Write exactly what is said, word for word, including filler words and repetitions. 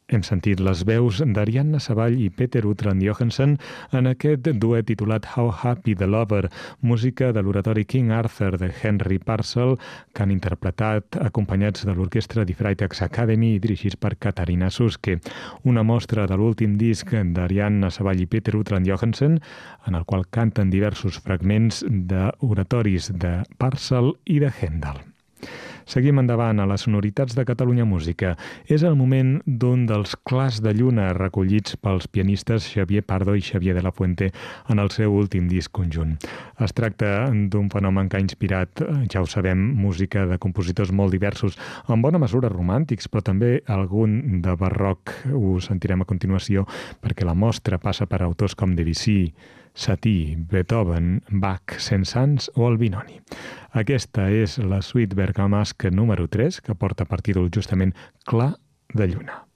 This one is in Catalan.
Hem sentit les veus d'Ariadna Savall i Peter Utrand Johansen en aquest duet titulat How Happy the Lover, música de l'oratori King Arthur de Henry Purcell, que han interpretat acompanyats de l'orquestra Die Freitags Academy i dirigits per Katarina Suske. Una mostra de l'últim disc d'Ariadna Savall i Peter Utrand Johansen, en el qual canten diversos fragments d'oratoris de Purcell i de Handel. Seguim endavant a les sonoritats de Catalunya Música. És el moment d'un dels clars de lluna recollits pels pianistes Xavier Pardo i Xavier de la Fuente en el seu últim disc conjunt. Es tracta d'un fenomen que ha inspirat, ja ho sabem, música de compositors molt diversos, en bona mesura romàntics, però també algun de barroc. Ho sentirem a continuació, perquè la mostra passa per autors com Debussy, Satie, Beethoven, Bach, Saint-Saëns o Albinoni. Aquesta és la suite bergamasque número tres, que porta per títol justament Clar de lluna.